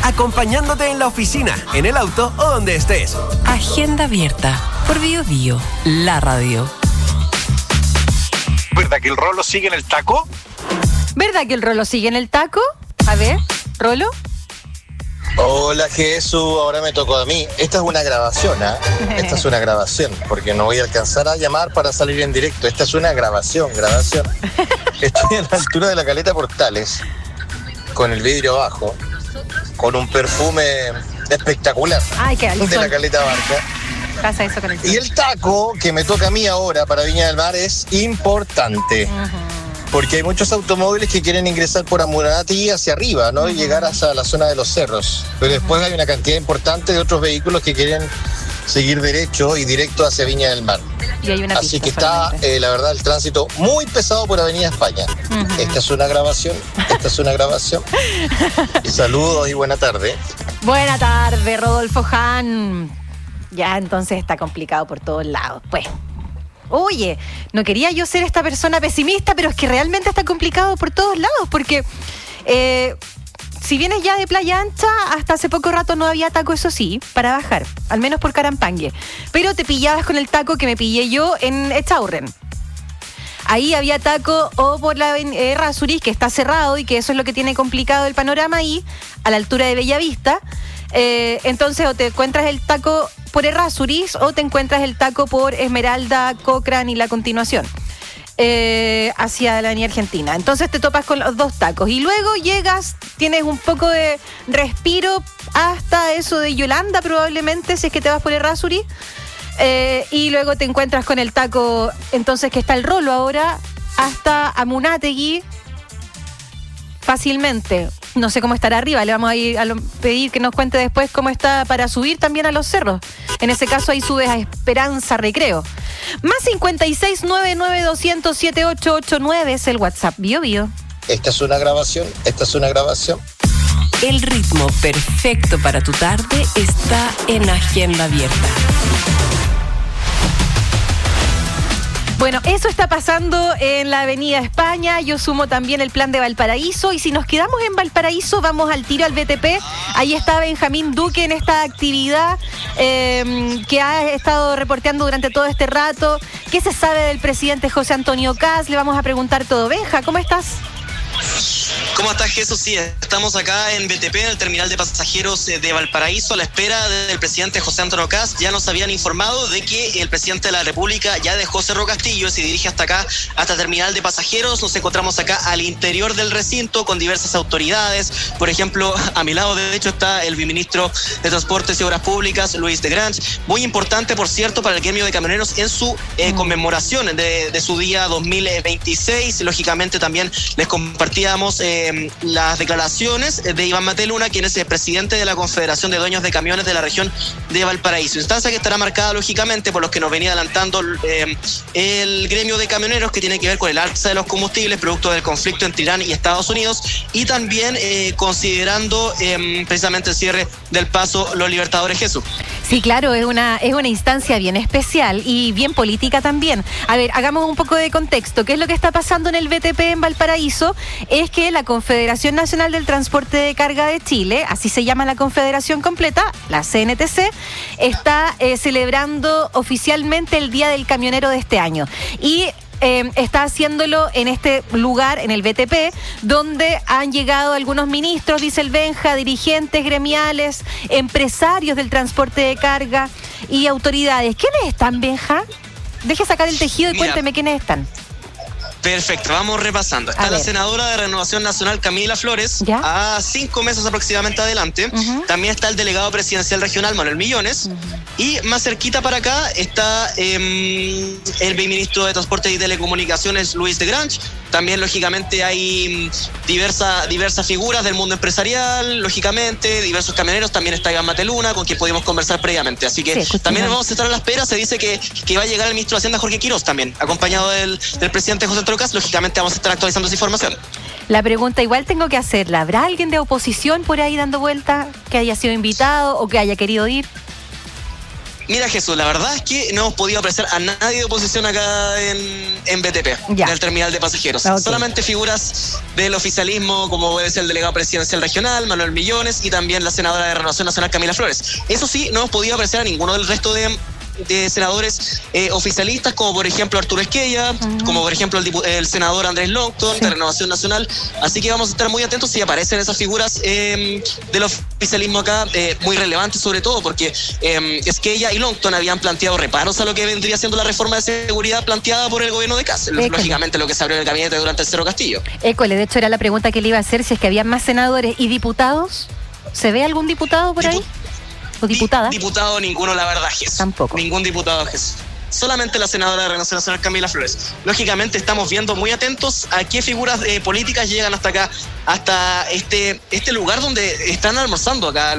acompañándote en la oficina, en el auto o donde estés. Agenda abierta por Bio Bio, la radio. ¿Verdad que el Rolo sigue en el taco? ¿Verdad que el Rolo sigue en el taco? A ver, Rolo. Hola Jesús, ahora me tocó a mí. Esta es una grabación, ¿ah? Esta es una grabación, porque no voy a alcanzar a llamar para salir en directo. Esta es una grabación. Estoy a la altura de la Caleta Portales, con el vidrio abajo, con un perfume espectacular. Ay, qué de la Caleta Barca. Pasa eso con el Y el taco que me toca a mí ahora para Viña del Mar es importante. Porque hay muchos automóviles que quieren ingresar por Amuratí hacia arriba, ¿no? Y llegar hasta la zona de los cerros. Pero después hay una cantidad importante de otros vehículos que quieren seguir derecho y directo hacia Viña del Mar. Y hay una Así que está, la verdad, el tránsito muy pesado por Avenida España. Esta es una grabación. Y saludos y buena tarde. Buena tarde, Rodolfo Han. Ya, entonces está complicado por todos lados, pues. Oye, no quería yo ser esta persona pesimista, pero es que realmente está complicado por todos lados, porque si vienes ya de Playa Ancha, hasta hace poco rato no había taco, eso sí, para bajar, al menos por Carampangue, pero te pillabas con el taco que me pillé yo en Echaurren. Ahí había taco o por la Errázuriz, que está cerrado y que eso es lo que tiene complicado el panorama ahí, a la altura de Bellavista. Entonces o te encuentras el taco por Errázuriz o te encuentras el taco por Esmeralda, Cochrane y la continuación hacia la avenida Argentina. Entonces te topas con los dos tacos y luego llegas, tienes un poco de respiro hasta eso de Yolanda probablemente, si es que te vas por Errázuriz, y luego te encuentras con el taco entonces que está el Rolo ahora hasta Amunátegui fácilmente. No sé cómo estará arriba, le vamos a ir a pedir que nos cuente después cómo está para subir también a los cerros. En ese caso ahí subes a Esperanza Recreo. Más 56992007889 es el WhatsApp Bio Bio. Esta es una grabación. El ritmo perfecto para tu tarde está en Agenda Abierta. Bueno, eso está pasando en la Avenida España. Yo sumo también el plan de Valparaíso. Y si nos quedamos en Valparaíso, vamos al tiro al BTP. Ahí está Benjamín Duque en esta actividad que ha estado reporteando durante todo este rato. ¿Qué se sabe del presidente José Antonio Kast? Le vamos a preguntar todo. Benja, ¿cómo estás? ¿Cómo estás, Jesús? Sí, estamos acá en BTP, en el terminal de pasajeros de Valparaíso, a la espera del presidente José Antonio Kast. Ya nos habían informado de que el presidente de la República ya dejó Cerro Castillo y se dirige hasta acá, hasta el terminal de pasajeros. Nos encontramos acá al interior del recinto con diversas autoridades. Por ejemplo, a mi lado, de hecho, está el viceministro de Transportes y Obras Públicas, Luis de Grange. Muy importante, por cierto, para el gremio de camioneros en su conmemoración de su día 2026. Lógicamente, también les compartíamos las declaraciones de Iván Mateluna, quien es el presidente de la Confederación de Dueños de Camiones de la región de Valparaíso. Instancia que estará marcada lógicamente por los que nos venía adelantando el gremio de camioneros, que tiene que ver con el alza de los combustibles producto del conflicto entre Irán y Estados Unidos, y también considerando precisamente el cierre del paso Los Libertadores. Jesús. Sí, claro, es una instancia bien especial y bien política también. A ver, hagamos un poco de contexto. ¿Qué es lo que está pasando en el BTP en Valparaíso? Es que la Confederación Nacional del Transporte de Carga de Chile, así se llama la confederación completa, la CNTC, está celebrando oficialmente el Día del Camionero de este año. Y está haciéndolo en este lugar, en el BTP, donde han llegado algunos ministros, dice el Benja, dirigentes gremiales, empresarios del transporte de carga y autoridades. ¿Quiénes están, Benja? Deje sacar el tejido y cuénteme quiénes están. Perfecto, vamos repasando. Está la senadora de Renovación Nacional, Camila Flores, a 5 meses aproximadamente adelante. También está el delegado presidencial regional, Manuel Millones. Y más cerquita para acá está el viceministro de Transporte y Telecomunicaciones, Luis de Grange. También, lógicamente, hay diversas figuras del mundo empresarial, lógicamente, diversos camioneros. También está Iván Mateluna, con quien pudimos conversar previamente. Así que también vamos a estar a la espera. Se dice que va a llegar el ministro de Hacienda, Jorge Quiroz, también, acompañado del presidente José Antonio Kast. Lógicamente vamos a estar actualizando esa información. La pregunta igual tengo que hacerla. ¿Habrá alguien de oposición por ahí dando vuelta que haya sido invitado o que haya querido ir? Mira, Jesús, la verdad es que no hemos podido apreciar a nadie de oposición acá en BTP, en el terminal de pasajeros. Okay. Solamente figuras del oficialismo, como puede ser el delegado presidencial regional, Manuel Millones, y también la senadora de Renovación Nacional, Camila Flores. Eso sí, no hemos podido apreciar a ninguno del resto de senadores oficialistas, como por ejemplo Arturo Esquella, como por ejemplo el senador Andrés Longton, de Renovación Nacional. Así que vamos a estar muy atentos si aparecen esas figuras del oficialismo acá, muy relevantes sobre todo porque Esquella y Longton habían planteado reparos a lo que vendría siendo la reforma de seguridad planteada por el gobierno de Kast, lógicamente lo que se abrió en el gabinete durante el Cerro Castillo. École, de hecho era la pregunta que le iba a hacer, si es que había más senadores y diputados. ¿Se ve algún diputado por ahí? ¿O diputada? Diputado ninguno, la verdad, Jesús. Tampoco. Ningún diputado, Jesús. Solamente la senadora de Renovación Nacional, Camila Flores. Lógicamente estamos viendo muy atentos a qué figuras políticas llegan hasta acá, hasta este lugar donde están almorzando acá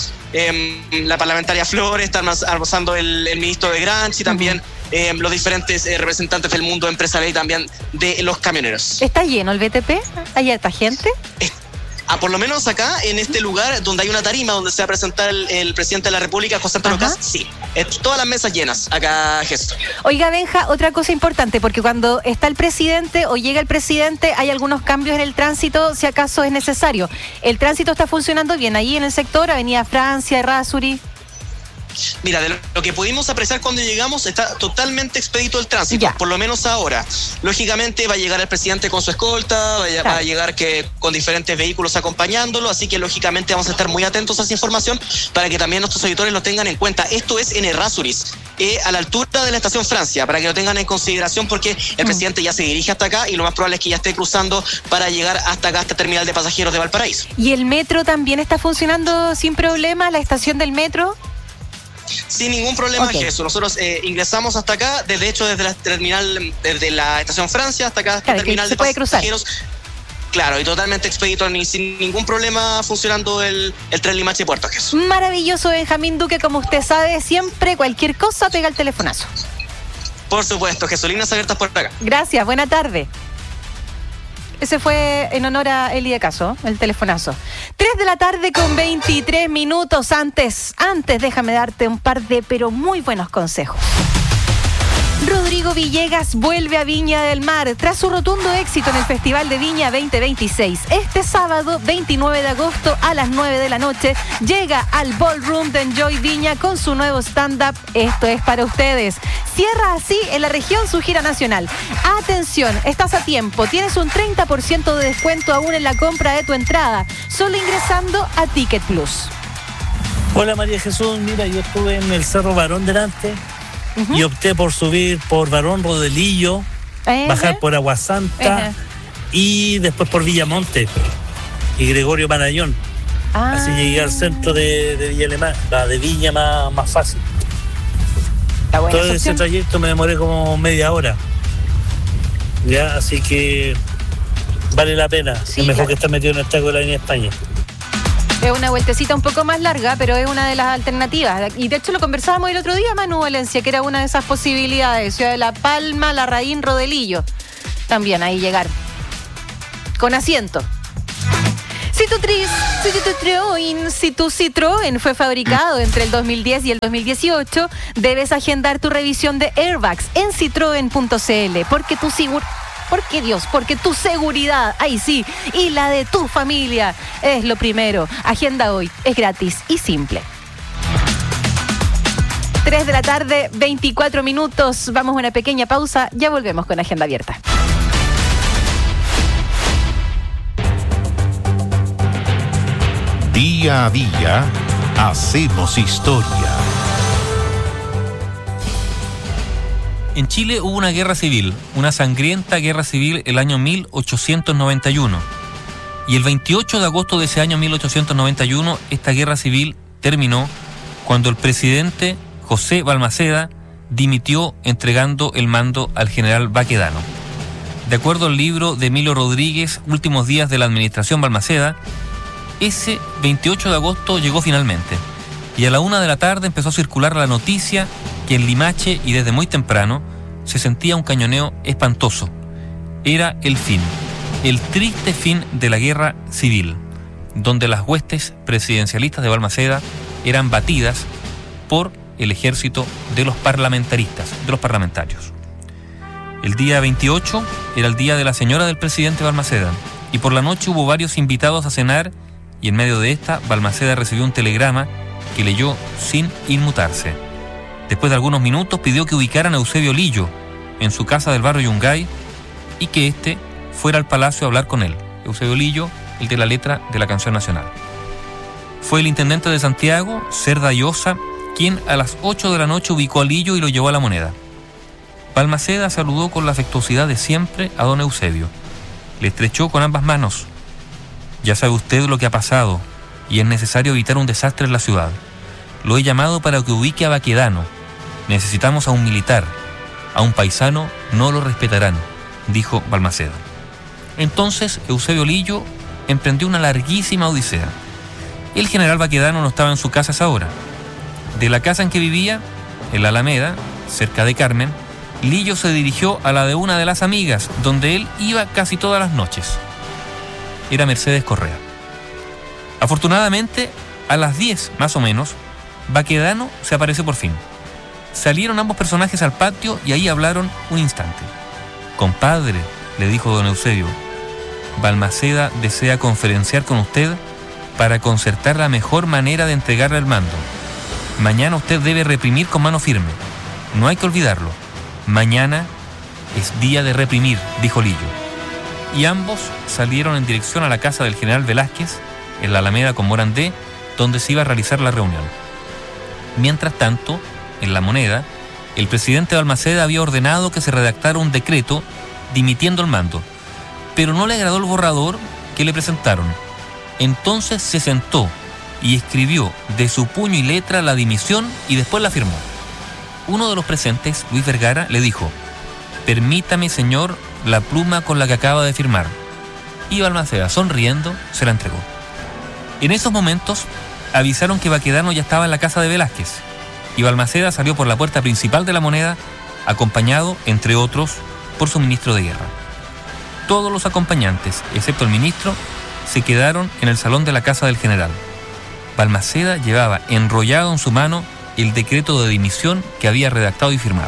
la parlamentaria Flores, está almorzando el ministro de Granchi, también los diferentes representantes del mundo empresarial y también de los camioneros. ¿Está lleno el BTP? ¿Hay harta gente? Por lo menos acá, en este lugar donde hay una tarima donde se va a presentar el presidente de la República, José Antonio Kast, sí. Todas las mesas llenas acá, Jesús. Oiga, Benja, otra cosa importante, porque cuando está el presidente o llega el presidente, hay algunos cambios en el tránsito, si acaso es necesario. ¿El tránsito está funcionando bien ahí en el sector, Avenida Francia, Errázuriz? Mira, de lo que pudimos apreciar cuando llegamos, está totalmente expedito el tránsito, por lo menos ahora. Lógicamente va a llegar el presidente con su escolta, va a llegar con diferentes vehículos acompañándolo, así que lógicamente vamos a estar muy atentos a esa información para que también nuestros auditores lo tengan en cuenta. Esto es en Errázuriz, a la altura de la estación Francia, para que lo tengan en consideración porque el presidente ya se dirige hasta acá y lo más probable es que ya esté cruzando para llegar hasta acá, hasta el terminal de pasajeros de Valparaíso. ¿Y el metro también está funcionando sin problema, la estación del metro? Sin ningún problema, Jesús. Nosotros ingresamos hasta acá, desde la terminal, desde la estación Francia hasta acá, hasta el terminal de pasajeros. Claro, y totalmente expedito, sin ningún problema funcionando el tren Limache Puerto, Jesús. Maravilloso, Benjamín Duque, como usted sabe, siempre cualquier cosa pega el telefonazo. Por supuesto, Jesús, líneas abiertas por acá. Gracias, buena tarde. Ese fue en honor a Eli de Caso, el telefonazo. 3:00 con 23 minutos. Antes, déjame darte un par de pero muy buenos consejos. Rodrigo Villegas vuelve a Viña del Mar tras su rotundo éxito en el Festival de Viña 2026. Este sábado 29 de agosto a las 9 de la noche llega al Ballroom de Enjoy Viña con su nuevo stand-up. Esto es para ustedes. Cierra así en la región su gira nacional. Atención, estás a tiempo. Tienes un 30% de descuento aún en la compra de tu entrada, solo ingresando a Ticket Plus. Hola María Jesús, mira, yo estuve en el Cerro Barón delante. Y opté por subir por Barón Rodelillo, bajar por Aguasanta y después por Villamonte y Gregorio Marañón. Así llegué al centro de Villa Alemán, de Viña más fácil. Todo ese trayecto me demoré como media hora. Ya, así que vale la pena. Sí, es mejor que estar metido en el taco de la Avenida España. Es una vueltecita un poco más larga, pero es una de las alternativas. Y de hecho lo conversábamos el otro día, Manu Valencia, que era una de esas posibilidades. Ciudad de La Palma, Larraín, Rodelillo. También ahí llegar. Con asiento. Si tu Citroën fue fabricado entre el 2010 y el 2018, debes agendar tu revisión de airbags en citroen.cl, porque tu seguridad, ahí sí, y la de tu familia es lo primero. Agenda hoy, es gratis y simple. 3:00, 24 minutos. Vamos a una pequeña pausa, ya volvemos con Agenda Abierta. Día a día, hacemos historia. En Chile hubo una guerra civil, una sangrienta guerra civil el año 1891. Y el 28 de agosto de ese año 1891, esta guerra civil terminó cuando el presidente José Balmaceda dimitió entregando el mando al general Baquedano. De acuerdo al libro de Emilio Rodríguez, Últimos días de la administración Balmaceda, ese 28 de agosto llegó finalmente. Y a la 1 de la tarde empezó a circular la noticia que en Limache y desde muy temprano se sentía un cañoneo espantoso. Era el fin, el triste fin de la guerra civil, donde las huestes presidencialistas de Balmaceda eran batidas por el ejército de los parlamentarios. El día 28 era el día de la señora del presidente Balmaceda, y por la noche hubo varios invitados a cenar, y en medio de esta, Balmaceda recibió un telegrama que leyó sin inmutarse. Después de algunos minutos pidió que ubicaran a Eusebio Lillo en su casa del barrio Yungay y que éste fuera al palacio a hablar con él. Eusebio Lillo, el de la letra de la canción nacional. Fue el intendente de Santiago, Cerda Llosa, quien a las 8 de la noche ubicó a Lillo y lo llevó a la Moneda. Balmaceda saludó con la afectuosidad de siempre a don Eusebio. Le estrechó con ambas manos. Ya sabe usted lo que ha pasado y es necesario evitar un desastre en la ciudad. Lo he llamado para que ubique a Baquedano. Necesitamos a un militar. A un paisano no lo respetarán, dijo Balmaceda. Entonces Eusebio Lillo emprendió una larguísima odisea. El general Baquedano no estaba en su casa a esa hora. De la casa en que vivía, en la Alameda, cerca de Carmen, Lillo se dirigió a la de una de las amigas, donde él iba casi todas las noches. Era Mercedes Correa. Afortunadamente, a las 10 más o menos, Baquedano se apareció por fin. Salieron ambos personajes al patio y ahí hablaron un instante. «Compadre», le dijo don Eusebio, «Balmaceda desea conferenciar con usted para concertar la mejor manera de entregarle el mando. Mañana usted debe reprimir con mano firme. No hay que olvidarlo. Mañana es día de reprimir», dijo Lillo. Y ambos salieron en dirección a la casa del general Velázquez, en la Alameda con Morandé, donde se iba a realizar la reunión. Mientras tanto, en la Moneda, el presidente Balmaceda había ordenado que se redactara un decreto dimitiendo el mando, pero no le agradó el borrador que le presentaron. Entonces se sentó y escribió de su puño y letra la dimisión y después la firmó. Uno de los presentes, Luis Vergara, le dijo: «Permítame, señor, la pluma con la que acaba de firmar». Y Balmaceda, sonriendo, se la entregó. En esos momentos avisaron que Baquedano ya estaba en la casa de Velázquez, y Balmaceda salió por la puerta principal de la Moneda, acompañado, entre otros, por su ministro de guerra. Todos los acompañantes, excepto el ministro, se quedaron en el salón de la casa del general. Balmaceda llevaba enrollado en su mano el decreto de dimisión que había redactado y firmado.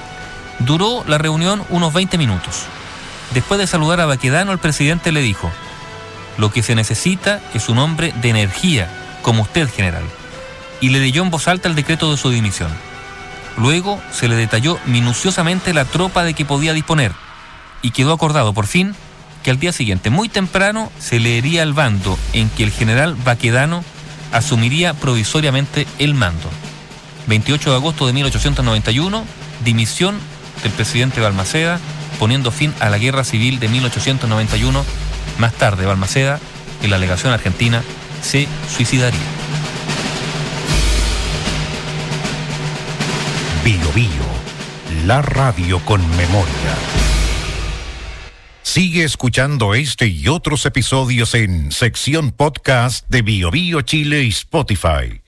Duró la reunión unos 20 minutos. Después de saludar a Baquedano, el presidente le dijo: «Lo que se necesita es un hombre de energía, como usted, general», y le leyó en voz alta el decreto de su dimisión. Luego se le detalló minuciosamente la tropa de que podía disponer, y quedó acordado por fin que al día siguiente, muy temprano, se leería el bando en que el general Baquedano asumiría provisoriamente el mando. 28 de agosto de 1891, dimisión del presidente Balmaceda, poniendo fin a la guerra civil de 1891. Más tarde, Balmaceda, en la legación argentina, se suicidaría. Bio Bio, la radio con memoria. Sigue escuchando este y otros episodios en sección podcast de Bio Bio Chile y Spotify.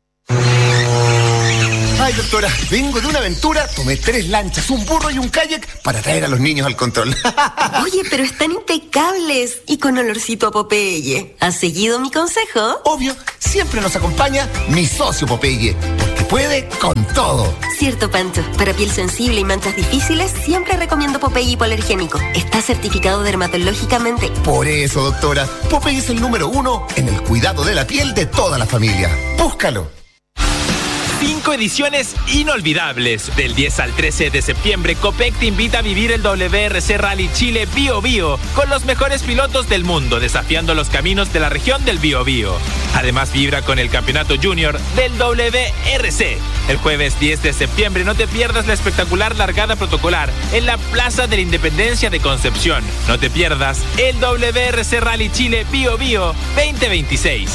Ay, doctora, vengo de una aventura, tomé 3 lanchas, un burro y un kayak para traer a los niños al control. Oye, pero están impecables y con olorcito a Popeye. ¿Has seguido mi consejo? Obvio, siempre nos acompaña mi socio Popeye, porque puede con todo. Cierto, Pancho. Para piel sensible y manchas difíciles, siempre recomiendo Popeye hipoalergénico. Está certificado dermatológicamente. Por eso, doctora, Popeye es el número 1 en el cuidado de la piel de toda la familia. Búscalo. 5 ediciones inolvidables. Del 10 al 13 de septiembre, Copec te invita a vivir el WRC Rally Chile Bio Bio con los mejores pilotos del mundo, desafiando los caminos de la región del Bio Bio. Además, vibra con el campeonato junior del WRC. El jueves 10 de septiembre no te pierdas la espectacular largada protocolar en la Plaza de la Independencia de Concepción. No te pierdas el WRC Rally Chile Bio Bio 2026.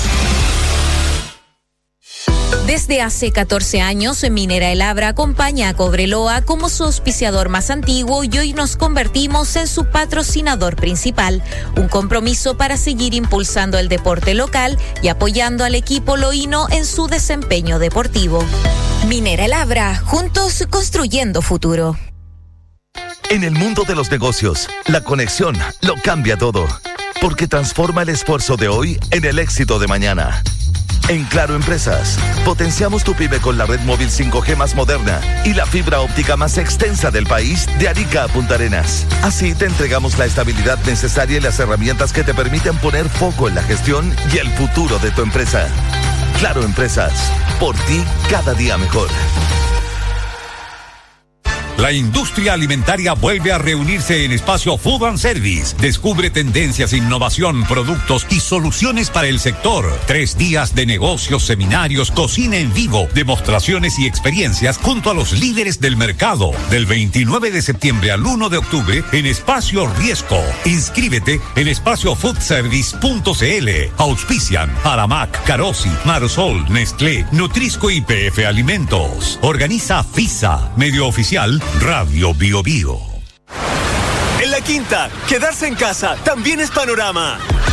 Desde hace 14 años, Minera El Abra acompaña a Cobreloa como su auspiciador más antiguo y hoy nos convertimos en su patrocinador principal. Un compromiso para seguir impulsando el deporte local y apoyando al equipo loíno en su desempeño deportivo. Minera El Abra, juntos construyendo futuro. En el mundo de los negocios, la conexión lo cambia todo, porque transforma el esfuerzo de hoy en el éxito de mañana. En Claro Empresas, potenciamos tu pyme con la red móvil 5G más moderna y la fibra óptica más extensa del país de Arica a Punta Arenas. Así te entregamos la estabilidad necesaria y las herramientas que te permiten poner foco en la gestión y el futuro de tu empresa. Claro Empresas, por ti cada día mejor. La industria alimentaria vuelve a reunirse en Espacio Food and Service. Descubre tendencias, innovación, productos y soluciones para el sector. 3 días de negocios, seminarios, cocina en vivo, demostraciones y experiencias junto a los líderes del mercado. Del 29 de septiembre al 1 de octubre en Espacio Riesco. Inscríbete en espaciofoodservice.cl. Auspician Aramac, Carosi, Marosol, Nestlé, Nutrisco y PF Alimentos. Organiza FISA, medio oficial Radio Bio Bio. En La Quinta, quedarse en casa también es panorama.